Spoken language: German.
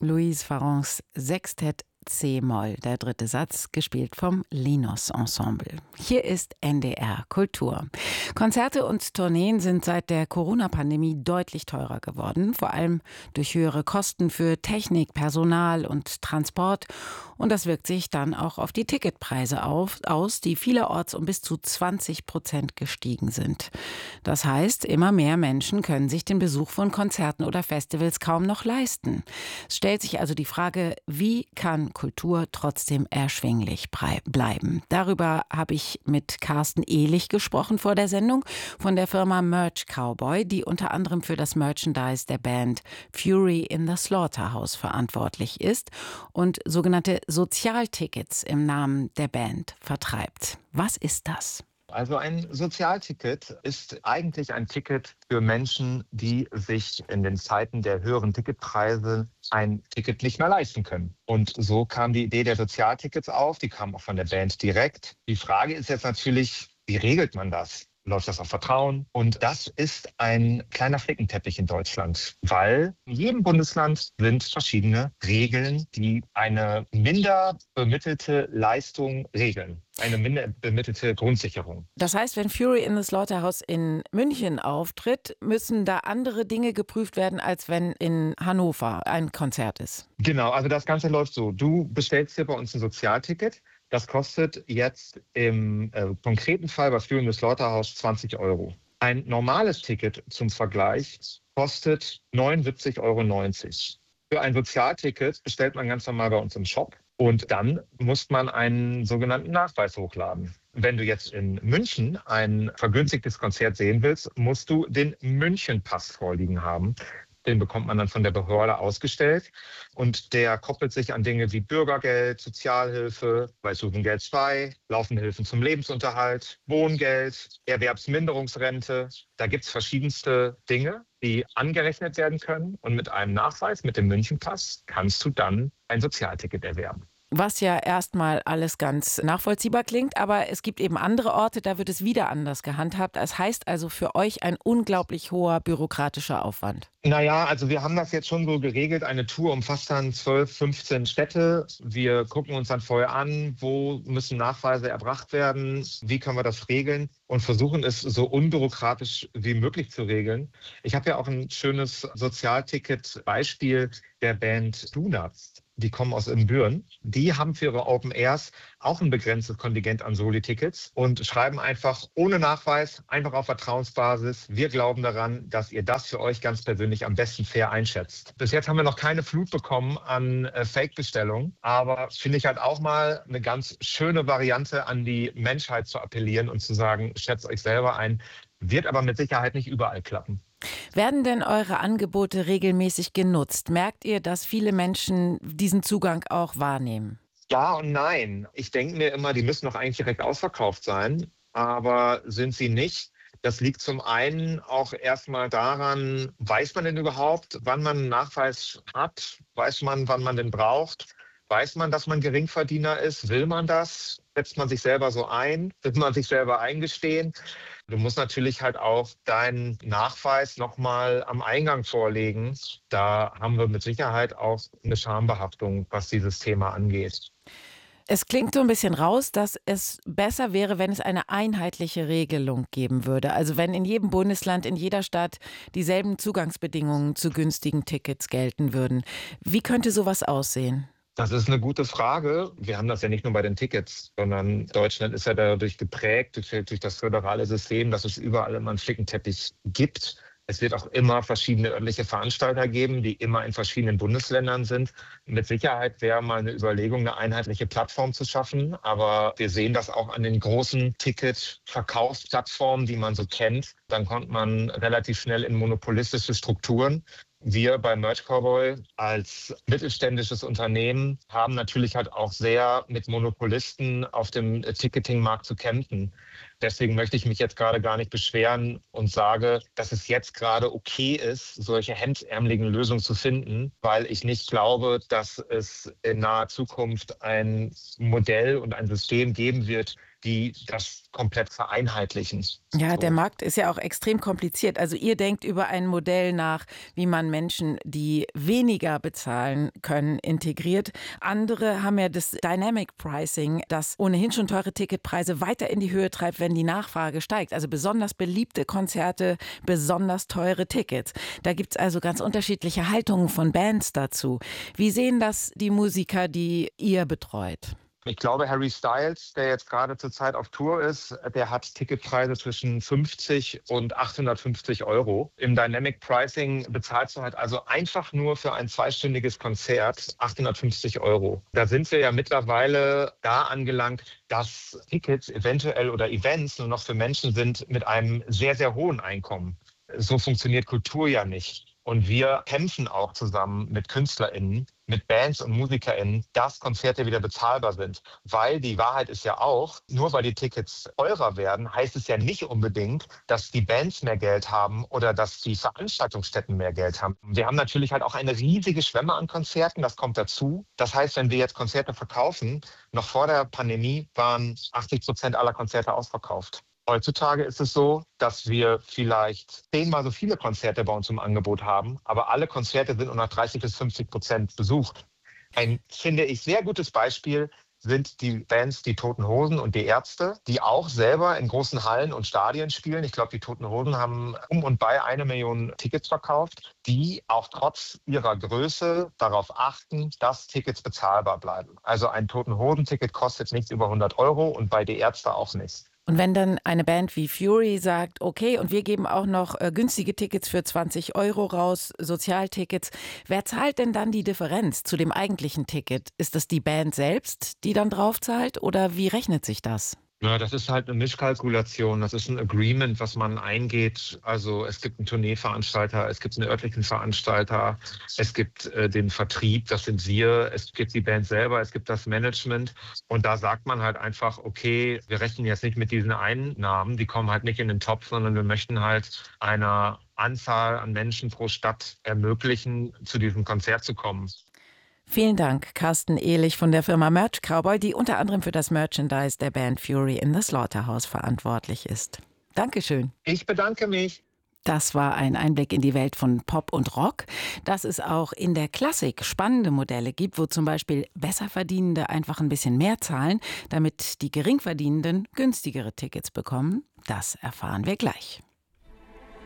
Louise Farrons Sextett C-Moll, der dritte Satz, gespielt vom Linos Ensemble. Hier ist NDR Kultur. Konzerte und Tourneen sind seit der Corona-Pandemie deutlich teurer geworden, vor allem durch höhere Kosten für Technik, Personal und Transport. Und das wirkt sich dann auch auf die Ticketpreise aus, die vielerorts um bis zu 20% gestiegen sind. Das heißt, immer mehr Menschen können sich den Besuch von Konzerten oder Festivals kaum noch leisten. Es stellt sich also die Frage, wie kann Kultur trotzdem erschwinglich bleiben? Darüber habe ich mit Carsten Ehlich gesprochen vor der Sendung von der Firma Merch Cowboy, die unter anderem für das Merchandise der Band Fury in the Slaughterhouse verantwortlich ist und sogenannte Sozialtickets im Namen der Band vertreibt. Was ist das? Also ein Sozialticket ist eigentlich ein Ticket für Menschen, die sich in den Zeiten der höheren Ticketpreise ein Ticket nicht mehr leisten können. Und so kam die Idee der Sozialtickets auf, die kam auch von der Band direkt. Die Frage ist jetzt natürlich, wie regelt man das? Läuft das auf Vertrauen? Und das ist ein kleiner Flickenteppich in Deutschland, weil in jedem Bundesland sind verschiedene Regeln, die eine minder bemittelte Leistung regeln. Eine minder bemittelte Grundsicherung. Das heißt, wenn Fury in the Slaughterhouse in München auftritt, müssen da andere Dinge geprüft werden, als wenn in Hannover ein Konzert ist? Genau, also das Ganze läuft so. Du bestellst dir bei uns ein Sozialticket. Das kostet jetzt im konkreten Fall bei Fury in the Slaughterhouse 20 Euro. Ein normales Ticket zum Vergleich kostet 79,90 Euro. Für ein Sozialticket bestellt man ganz normal bei uns im Shop und dann muss man einen sogenannten Nachweis hochladen. Wenn du jetzt in München ein vergünstigtes Konzert sehen willst, musst du den München-Pass vorliegen haben. Den bekommt man dann von der Behörde ausgestellt und der koppelt sich an Dinge wie Bürgergeld, Sozialhilfe, Weißbuchengeld 2, laufende Hilfen zum Lebensunterhalt, Wohngeld, Erwerbsminderungsrente. Da gibt es verschiedenste Dinge, die angerechnet werden können und mit einem Nachweis, mit dem München-Pass, kannst du dann ein Sozialticket erwerben. Was ja erstmal alles ganz nachvollziehbar klingt, aber es gibt eben andere Orte, da wird es wieder anders gehandhabt. Das heißt also für euch ein unglaublich hoher bürokratischer Aufwand. Naja, also wir haben das jetzt schon so geregelt. Eine Tour umfasst dann 12, 15 Städte. Wir gucken uns dann vorher an, wo müssen Nachweise erbracht werden, wie können wir das regeln und versuchen es so unbürokratisch wie möglich zu regeln. Ich habe ja auch ein schönes Sozialticket-Beispiel der Band Donuts. Die kommen aus Ibbenbüren. Die haben für ihre Open Airs auch ein begrenztes Kontingent an Soli-Tickets und schreiben einfach ohne Nachweis, einfach auf Vertrauensbasis. Wir glauben daran, dass ihr das für euch ganz persönlich am besten fair einschätzt. Bis jetzt haben wir noch keine Flut bekommen an Fake-Bestellungen, aber finde ich halt auch mal eine ganz schöne Variante, an die Menschheit zu appellieren und zu sagen, schätzt euch selber ein. Wird aber mit Sicherheit nicht überall klappen. Werden denn eure Angebote regelmäßig genutzt? Merkt ihr, dass viele Menschen diesen Zugang auch wahrnehmen? Ja und nein. Ich denke mir immer, die müssen doch eigentlich direkt ausverkauft sein, aber sind sie nicht. Das liegt zum einen auch erstmal daran, weiß man denn überhaupt, wann man einen Nachweis hat? Weiß man, wann man den braucht? Weiß man, dass man Geringverdiener ist? Will man das? Setzt man sich selber so ein? Will man sich selber eingestehen? Du musst natürlich halt auch deinen Nachweis nochmal am Eingang vorlegen. Da haben wir mit Sicherheit auch eine Schambehaftung, was dieses Thema angeht. Es klingt so ein bisschen raus, dass es besser wäre, wenn es eine einheitliche Regelung geben würde. Also wenn in jedem Bundesland, in jeder Stadt dieselben Zugangsbedingungen zu günstigen Tickets gelten würden. Wie könnte sowas aussehen? Das ist eine gute Frage. Wir haben das ja nicht nur bei den Tickets, sondern Deutschland ist ja dadurch geprägt, durch das föderale System, dass es überall immer einen Flickenteppich gibt. Es wird auch immer verschiedene örtliche Veranstalter geben, die immer in verschiedenen Bundesländern sind. Mit Sicherheit wäre mal eine Überlegung, eine einheitliche Plattform zu schaffen. Aber wir sehen das auch an den großen Ticket-Verkaufsplattformen, die man so kennt. Dann kommt man relativ schnell in monopolistische Strukturen. Wir bei Merch Cowboy als mittelständisches Unternehmen haben natürlich halt auch sehr mit Monopolisten auf dem Ticketingmarkt zu kämpfen. Deswegen möchte ich mich jetzt gerade gar nicht beschweren und sage, dass es jetzt gerade okay ist, solche hemdsärmeligen Lösungen zu finden, weil ich nicht glaube, dass es in naher Zukunft ein Modell und ein System geben wird, die das komplett vereinheitlichen. Ja, So. der Markt ist ja auch extrem kompliziert. Also ihr denkt über ein Modell nach, wie man Menschen, die weniger bezahlen können, integriert. Andere haben ja das Dynamic Pricing, das ohnehin schon teure Ticketpreise weiter in die Höhe treibt, wenn die Nachfrage steigt. Also besonders beliebte Konzerte, besonders teure Tickets. Da gibt es also ganz unterschiedliche Haltungen von Bands dazu. Wie sehen das die Musiker, die ihr betreut? Ich glaube, Harry Styles, der jetzt gerade zurzeit auf Tour ist, der hat Ticketpreise zwischen 50 und 850 Euro. Im Dynamic Pricing bezahlst du halt also einfach nur für ein zweistündiges Konzert 850 Euro. Da sind wir ja mittlerweile da angelangt, dass Tickets eventuell oder Events nur noch für Menschen sind mit einem sehr, sehr hohen Einkommen. So funktioniert Kultur ja nicht. Und wir kämpfen auch zusammen mit KünstlerInnen, mit Bands und MusikerInnen, dass Konzerte wieder bezahlbar sind. Weil die Wahrheit ist ja auch, nur weil die Tickets teurer werden, heißt es ja nicht unbedingt, dass die Bands mehr Geld haben oder dass die Veranstaltungsstätten mehr Geld haben. Wir haben natürlich halt auch eine riesige Schwemme an Konzerten, das kommt dazu. Das heißt, wenn wir jetzt Konzerte verkaufen, noch vor der Pandemie waren 80% aller Konzerte ausverkauft. Heutzutage ist es so, dass wir vielleicht 10-mal so viele Konzerte bei uns im Angebot haben, aber alle Konzerte sind nur noch 30-50% besucht. Ein, finde ich, sehr gutes Beispiel sind die Bands Die Toten Hosen und Die Ärzte, die auch selber in großen Hallen und Stadien spielen. Ich glaube, die Toten Hosen haben um und bei 1 Million Tickets verkauft, die auch trotz ihrer Größe darauf achten, dass Tickets bezahlbar bleiben. Also ein Toten Hosen-Ticket kostet nichts über 100 Euro und bei Die Ärzte auch nicht. Und wenn dann eine Band wie Fury sagt, okay, und wir geben auch noch günstige Tickets für 20 Euro raus, Sozialtickets, wer zahlt denn dann die Differenz zu dem eigentlichen Ticket? Ist das die Band selbst, die dann drauf zahlt, oder wie rechnet sich das? Ja, das ist halt eine Mischkalkulation. Das ist ein Agreement, was man eingeht. Also es gibt einen Tourneeveranstalter, es gibt einen örtlichen Veranstalter, es gibt den Vertrieb, das sind wir, es gibt die Band selber, es gibt das Management. Und da sagt man halt einfach, okay, wir rechnen jetzt nicht mit diesen Einnahmen, die kommen halt nicht in den Topf, sondern wir möchten halt einer Anzahl an Menschen pro Stadt ermöglichen, zu diesem Konzert zu kommen. Vielen Dank, Carsten Ehlich von der Firma Merch Cowboy, die unter anderem für das Merchandise der Band Fury in the Slaughterhouse verantwortlich ist. Dankeschön. Ich bedanke mich. Das war ein Einblick in die Welt von Pop und Rock, dass es auch in der Klassik spannende Modelle gibt, wo zum Beispiel Besserverdienende einfach ein bisschen mehr zahlen, damit die Geringverdienenden günstigere Tickets bekommen. Das erfahren wir gleich.